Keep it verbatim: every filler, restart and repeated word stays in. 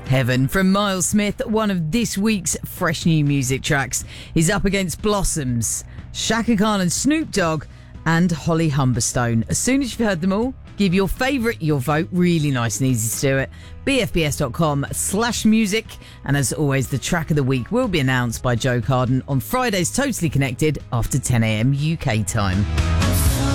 Heaven from Miles Smith, one of this week's fresh new music tracks. He's up against Blossoms, Shaka Khan and Snoop Dogg, and Holly Humberstone. As soon as you've heard them all, give your favourite your vote. Really nice and easy to do it. bfbs.com slash music. And as always, the track of the week will be announced by Joe Carden on Friday's Totally Connected after ten a.m. U K time.